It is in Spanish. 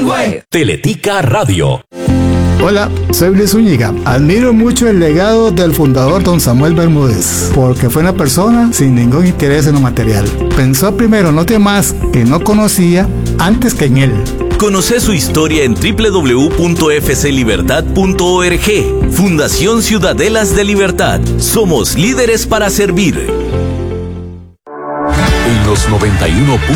One Way. Teletica Radio. Hola, soy Luis Zúñiga. Admiro mucho el legado del fundador don Samuel Bermúdez, porque fue una persona sin ningún interés en lo material. Pensó primero en los demás que no conocía antes que en él. Conoce su historia en www.fclibertad.org. Fundación Ciudadelas de Libertad. Somos líderes para servir. En los 91.